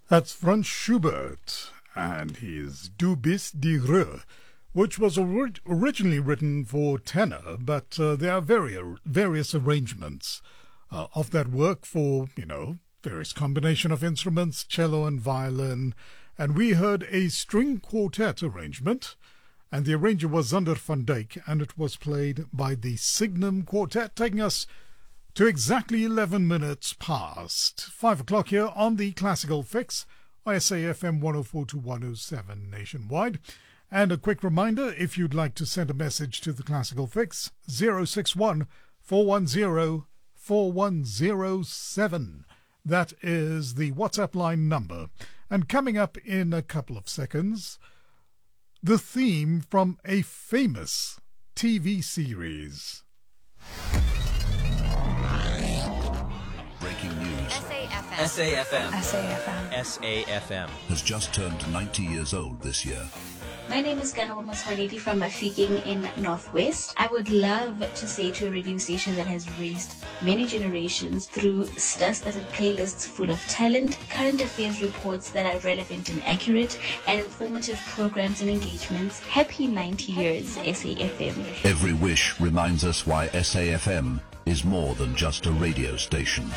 That's Franz Schubert and his Du bist die Ruhe, which was originally written for tenor, but there are various arrangements of that work for, various combination of instruments, cello and violin. And we heard a string quartet arrangement, and the arranger was Zander van Dyk, and it was played by the Signum Quartet, taking us to exactly 11 minutes past 5 o'clock here on the Classical Fix, ISAFM 104 to 107 nationwide. And a quick reminder, if you'd like to send a message to the Classical Fix, 061 410 4107. That is the WhatsApp line number. And coming up in a couple of seconds, the theme from a famous TV series. Breaking news. SAFM. SAFM Has just turned 90 years old this year. My name is Ganwa Maswaledi from Mafikeng in Northwest. I would love to say to a radio station that has raised many generations through star-studded playlists full of talent, current affairs reports that are relevant and accurate, and informative programs and engagements. Happy 90 years, SAFM. Every wish reminds us why SAFM is more than just a radio station.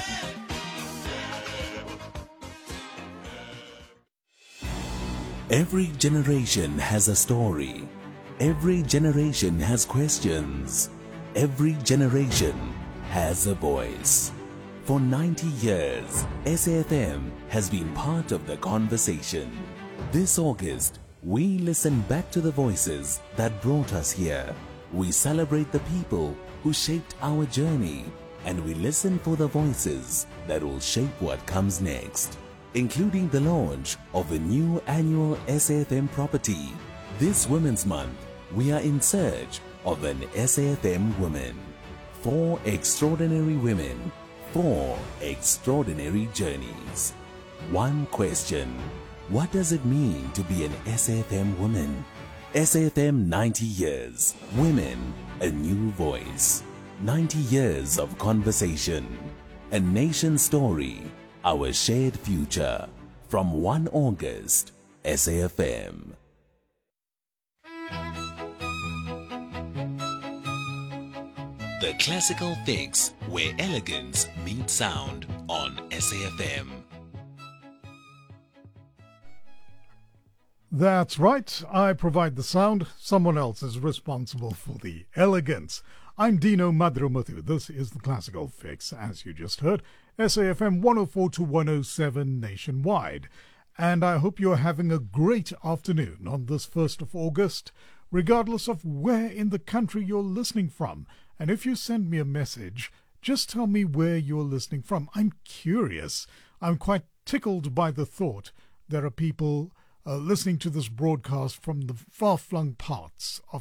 Every generation has a story. Every generation has questions. Every generation has a voice. For 90 years, SAFM has been part of the conversation. This August, we listen back to the voices that brought us here. We celebrate the people who shaped our journey, and we listen for the voices that will shape what comes next, including the launch of a new annual SAFM property. This Women's Month, we are in search of an SAFM woman. 4 extraordinary women, 4 extraordinary journeys. One question: what does it mean to be an SAFM woman? SAFM 90 years. Women, a new voice. 90 years of conversation. A nation story. Our shared future. From 1 August, SAFM. The Classical Fix, where elegance meets sound on SAFM. That's right, I provide the sound, someone else is responsible for the elegance. I'm Dino Madromuthu. This is the Classical Fix, as you just heard, SAFM 104 to 107 nationwide. And I hope you're having a great afternoon on this 1st of August, regardless of where in the country you're listening from. And if you send me a message, just tell me where you're listening from. I'm curious. I'm quite tickled by the thought there are people listening to this broadcast from the far-flung parts of